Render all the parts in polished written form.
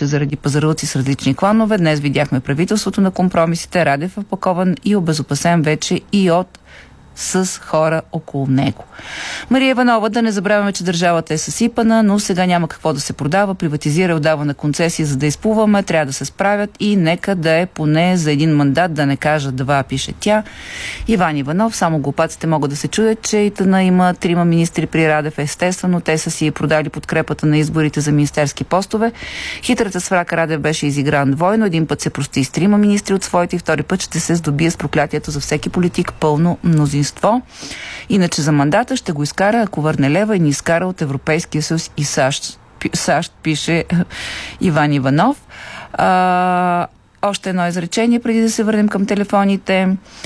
беше заради пазарлъци с различни кланове. Днес видяхме правителството на компромисите. Радев е опакован и обезопасен вече и с хора около него. Мария Иванова: да не забравяме, че държавата е съсипана, но сега няма какво да се продава, приватизира, отдава на концесии, за да изплуваме, трябва да се справят и нека да е поне за един мандат, да не кажа два, пише тя. Иван Иванов: само глупаците могат да се чуят, че ИТН има 3 министри при Радев. Естествено, те са си продали подкрепата на изборите за министерски постове. Хитрата сврак Радев беше изигран двойно. Един път се прости с 3 министри от своите и втори път ще се здобие с проклятието за всеки политик пълно мнозинство. Иначе за мандата ще го изкара, ако върне лева и ни изкара от Европейския съюз и САЩ, пише Иван Иванов. Още едно изречение, преди да се върнем към телефоните.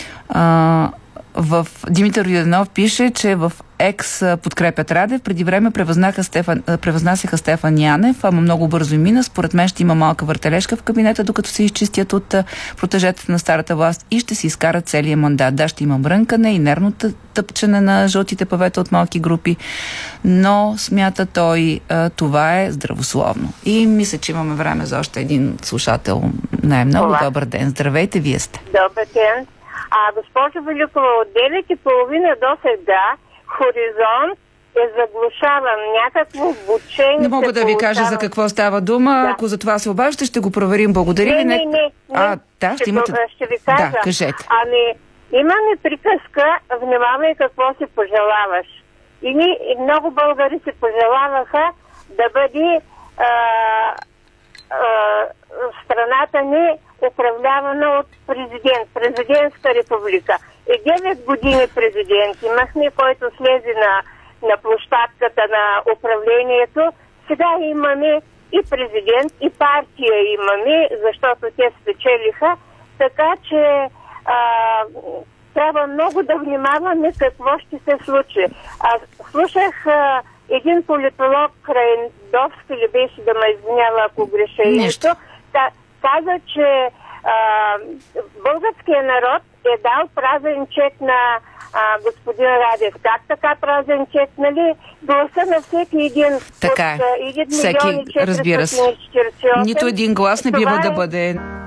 Димитър Юденов пише, че в ЕКС подкрепят Радев. Преди време превъзнасяха Стефан Янев, ама много бързо и мина. Според мен ще има малка въртележка в кабинета, докато се изчистят от протежетите на старата власт и ще си изкарат целия мандат. Да, ще има мрънкане и нервно тъпчене на жълтите павета от малки групи, но смята той, това е здравословно. И мисля, че имаме време за още един слушател. Най-много добър ден. Здравейте, вие сте. Добър ден. Госпожо Великова, от 9:30 до сега Хоризонт е заглушаван. Някакво обучение. Не мога да ви кажа за какво става дума. Да. Ако за това се обаждате, ще го проверим. Благодаря ви. Не. Ще имате... Ще ви кажа. Да, кажете. Имаме приказка, внимавай какво си пожелаваш. И много българи си пожелаваха да бъде страната ни управлявана от президентска република. И 9 години президент имахме, който слезе на площадката на управлението. Сега имаме и президент, и партия имаме, защото те спечелиха. Така че трябва много да внимаваме какво ще се случи. Слушах един политолог, Крайндовски ли беше, да ме извинява, ако греша нещо, каза, че българският народ е дал празен чек на господин Радев. Как така празен чек, нали? Гласа на всеки един така от 1 милион и 448. Разбира се. Нито един глас не бива да бъде